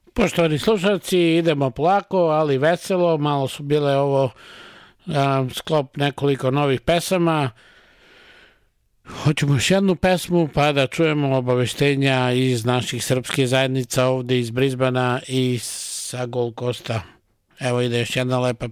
Poštovani slušalci, idemo polako, ali veselo. Malo su bile ovo sklop nekoliko novih pesama. Hoćemo još jednu pesmu, pa da čujemo obaveštenja iz naših srpskih zajednica ovde iz Brisbana i sa Gold Coasta. Evo ide još jedna lepa